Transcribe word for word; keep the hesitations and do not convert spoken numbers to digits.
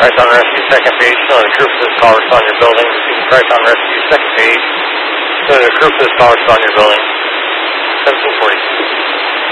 Triton Rescue, second page. So the crew for this call respond to your building. Repeat, Triton Rescue, second page. So the crew for this call respond to your building. seventeen forty.